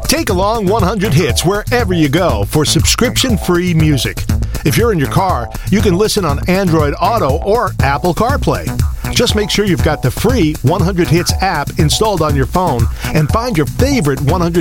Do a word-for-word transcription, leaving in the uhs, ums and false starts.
Take along one hundred hits wherever you go for subscription-free music. If you're in your car, you can listen on Android Auto or Apple CarPlay. Just make sure you've got the free one hundred hits app installed on your phone and find your favorite one hundred